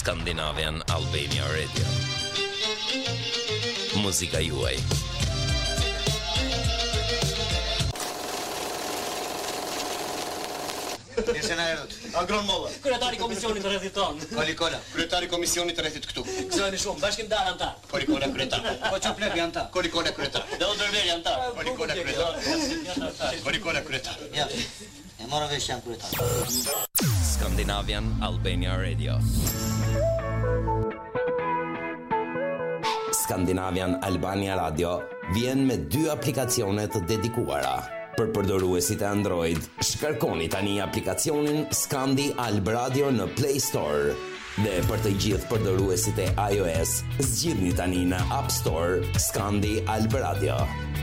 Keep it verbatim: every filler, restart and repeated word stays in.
Scandinavian Albania Radio. Muzika juaj. Mirë na erdhët. Agron Molla. Kryetari i komisionit të rrethit ton. Koli Kola. Kryetari i komisionit të rrethit këtu. Gëzojeni shumë, bashkimtar antar. Koli Kola kryetar. Po çu plek janë ta. Koli Kola kryetar. Do ndërveri antar. Koli Kola kryetar. Koli Kola kryetar. Ja. E morë vesh janë kryetar. Scandinavian Albania Radio. Scandinavian Albania Radio vjen me dy aplikacione të dedikuara. Për përdoruesit e Android, shkarkoni tani aplikacionin Scandi Alb Radio në Play Store. Dhe për të gjithë përdoruesit e iOS, zgjidhni tani në App Store Scandi Alb Radio.